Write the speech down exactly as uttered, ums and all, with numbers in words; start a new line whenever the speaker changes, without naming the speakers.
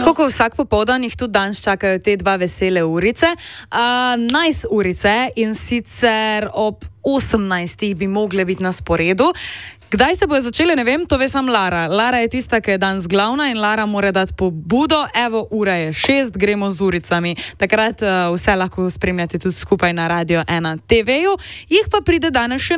Tako kot vsak popoldan, jih tudi danes čakajo te dva vesele urice. Uh, nice urice in sicer ob osemnajstih bi mogle biti na sporedu. Kdaj se bojo začele, ne vem, to ve sam Lara. Lara je tista, ki je danes glavna in Lara mora dati pobudo. Evo, ura je šest, gremo z uricami. Takrat uh, vse lahko spremljate tudi skupaj na Radio ena te veju. Jih pa pride danes še